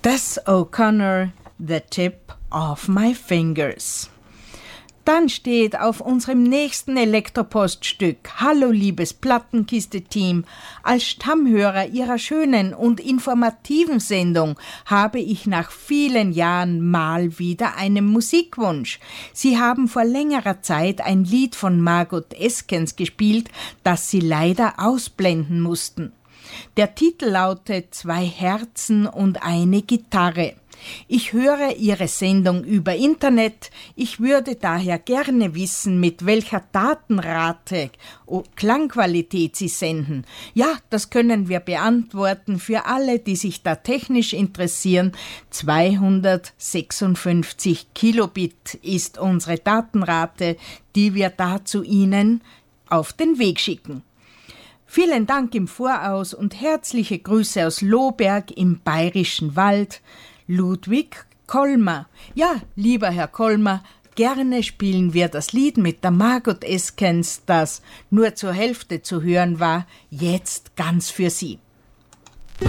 Tess O'Connor, The Tip of My Fingers. Dann steht auf unserem nächsten Elektropoststück: Hallo liebes Plattenkiste-Team, als Stammhörer Ihrer schönen und informativen Sendung habe ich nach vielen Jahren mal wieder einen Musikwunsch. Sie haben vor längerer Zeit ein Lied von Margot Eskens gespielt, das Sie leider ausblenden mussten. Der Titel lautet »Zwei Herzen und eine Gitarre«. Ich höre Ihre Sendung über Internet. Ich würde daher gerne wissen, mit welcher Datenrate, Klangqualität Sie senden. Ja, das können wir beantworten für alle, die sich da technisch interessieren. 256 Kilobit ist unsere Datenrate, die wir da zu Ihnen auf den Weg schicken. Vielen Dank im Voraus und herzliche Grüße aus Lohberg im Bayerischen Wald. Ludwig Kollmer. Ja, lieber Herr Kollmer, gerne spielen wir das Lied mit der Margot Eskens, das nur zur Hälfte zu hören war, jetzt ganz für Sie.